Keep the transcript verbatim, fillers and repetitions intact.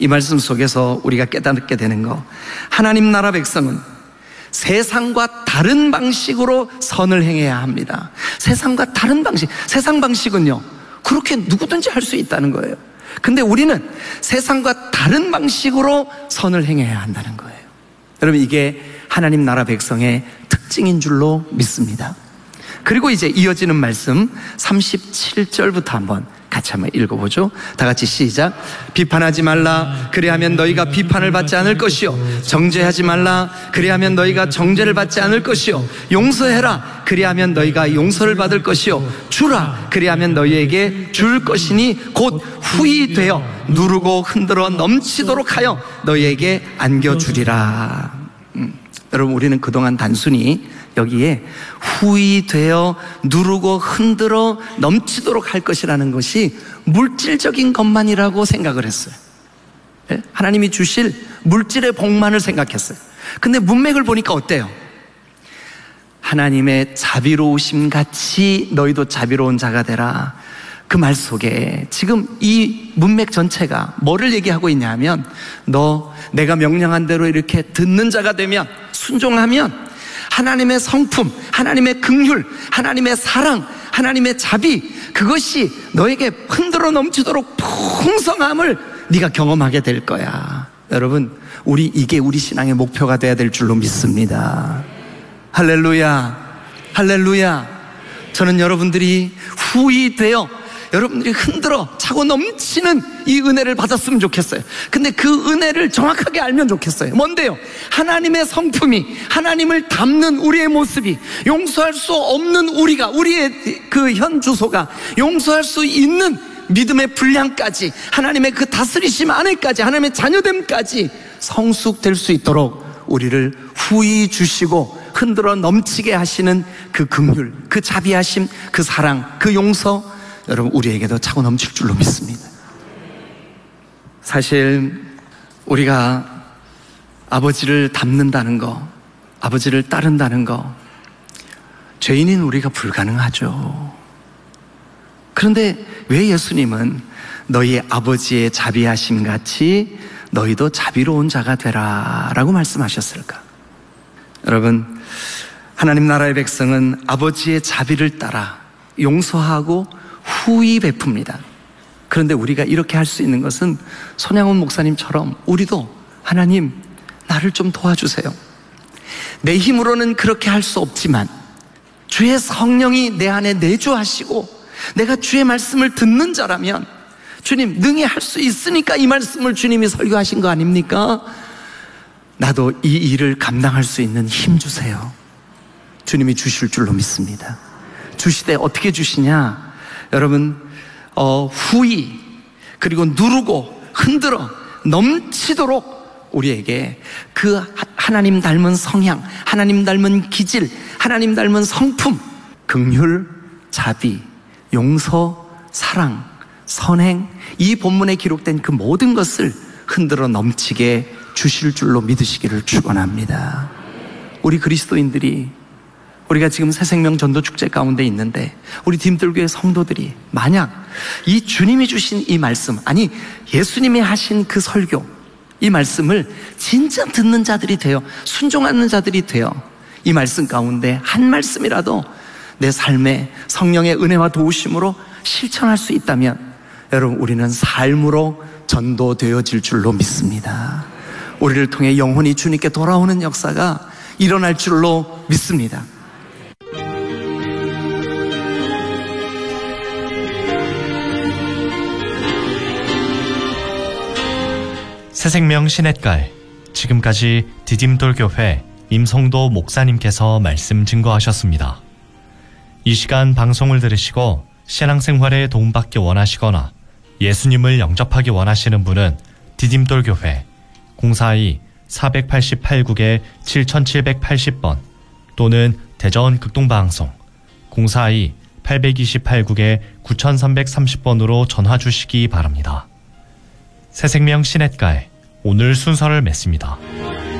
이 말씀 속에서 우리가 깨닫게 되는 거, 하나님 나라 백성은 세상과 다른 방식으로 선을 행해야 합니다. 세상과 다른 방식, 세상 방식은요 그렇게 누구든지 할 수 있다는 거예요. 근데 우리는 세상과 다른 방식으로 선을 행해야 한다는 거예요. 여러분, 이게 하나님 나라 백성의 특징인 줄로 믿습니다. 그리고 이제 이어지는 말씀 삼십칠 절부터 한번 같이 한번 읽어보죠. 다 같이 시작. 비판하지 말라. 그리하면 너희가 비판을 받지 않을 것이요, 정죄하지 말라. 그리하면 너희가 정죄를 받지 않을 것이요, 용서해라. 그리하면 너희가 용서를 받을 것이요, 주라. 그리하면 너희에게 줄 것이니 곧 후히 되어 누르고 흔들어 넘치도록 하여 너희에게 안겨주리라. 음, 여러분, 우리는 그동안 단순히 여기에 후히 되어 누르고 흔들어 넘치도록 할 것이라는 것이 물질적인 것만이라고 생각을 했어요. 하나님이 주실 물질의 복만을 생각했어요. 근데 문맥을 보니까 어때요? 하나님의 자비로우심 같이 너희도 자비로운 자가 되라. 그 말 속에 지금 이 문맥 전체가 뭐를 얘기하고 있냐 하면, 너 내가 명령한 대로 이렇게 듣는 자가 되면, 순종하면 하나님의 성품, 하나님의 긍휼, 하나님의 사랑, 하나님의 자비, 그것이 너에게 흔들어 넘치도록 풍성함을 네가 경험하게 될 거야. 여러분, 우리 이게 우리 신앙의 목표가 돼야 될 줄로 믿습니다. 할렐루야, 할렐루야. 저는 여러분들이 후히 되어 여러분들이 흔들어 차고 넘치는 이 은혜를 받았으면 좋겠어요. 근데 그 은혜를 정확하게 알면 좋겠어요. 뭔데요? 하나님의 성품이, 하나님을 닮는 우리의 모습이, 용서할 수 없는 우리가, 우리의 그 현 주소가 용서할 수 있는 믿음의 분량까지, 하나님의 그 다스리심 안에까지, 하나님의 자녀됨까지 성숙될 수 있도록 우리를 후히 주시고 흔들어 넘치게 하시는 그 긍휼, 그 자비하심, 그 사랑, 그 용서, 여러분, 우리에게도 차고 넘칠 줄로 믿습니다. 사실 우리가 아버지를 닮는다는 거, 아버지를 따른다는 거, 죄인인 우리가 불가능하죠. 그런데 왜 예수님은 너희 아버지의 자비하심 같이 너희도 자비로운 자가 되라 라고 말씀하셨을까? 여러분, 하나님 나라의 백성은 아버지의 자비를 따라 용서하고 후히 베풉니다. 그런데 우리가 이렇게 할 수 있는 것은 손양훈 목사님처럼 우리도 하나님, 나를 좀 도와주세요. 내 힘으로는 그렇게 할 수 없지만 주의 성령이 내 안에 내주하시고 내가 주의 말씀을 듣는 자라면, 주님 능히 할 수 있으니까 이 말씀을 주님이 설교하신 거 아닙니까? 나도 이 일을 감당할 수 있는 힘 주세요. 주님이 주실 줄로 믿습니다. 주시되 어떻게 주시냐? 여러분, 어, 후히, 그리고 누르고 흔들어 넘치도록 우리에게 그 하나님 닮은 성향, 하나님 닮은 기질, 하나님 닮은 성품, 긍휼, 자비, 용서, 사랑, 선행, 이 본문에 기록된 그 모든 것을 흔들어 넘치게 주실 줄로 믿으시기를 축원합니다. 우리 그리스도인들이, 우리가 지금 새생명 전도축제 가운데 있는데 우리 디딤돌교회 성도들이 만약 이 주님이 주신 이 말씀, 아니 예수님이 하신 그 설교, 이 말씀을 진짜 듣는 자들이 되어 순종하는 자들이 되어 이 말씀 가운데 한 말씀이라도 내 삶에 성령의 은혜와 도우심으로 실천할 수 있다면, 여러분, 우리는 삶으로 전도되어질 줄로 믿습니다. 우리를 통해 영혼이 주님께 돌아오는 역사가 일어날 줄로 믿습니다. 새생명 시냇갈, 지금까지 디딤돌교회 임성도 목사님께서 말씀 증거하셨습니다. 이 시간 방송을 들으시고 신앙생활에 도움받기 원하시거나 예수님을 영접하기 원하시는 분은 디딤돌교회 공사이 사팔팔 국에 칠칠팔십 번 또는 대전 극동방송 공사이 팔이팔 국에 구삼삼삼십 번으로 전화 주시기 바랍니다. 새생명 시냇갈, 오늘 순서를 맺습니다.